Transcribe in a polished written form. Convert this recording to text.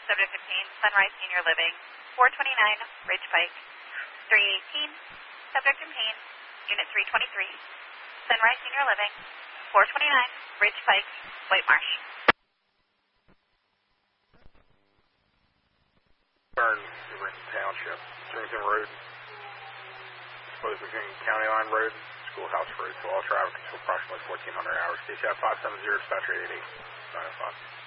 subject obtained, Sunrise Senior Living, 429 Ridge Pike. 318, subject obtained, Unit 323, Sunrise Senior Living, 429 Ridge Pike, White Marsh. Turn to Renton Township, Strington Road, disposed between County Line Road, Schoolhouse Road, so all traffic until approximately 1400 hours. KCI 570, dispatcher 88, 905.